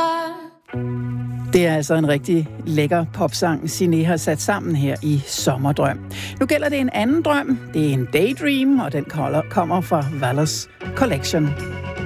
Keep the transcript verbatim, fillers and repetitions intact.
Det er altså en rigtig lækker popsang, Siné har sat sammen her i Sommerdrøm. Nu gælder det en anden drøm. Det er en Daydream, og den kommer fra Valors Collection.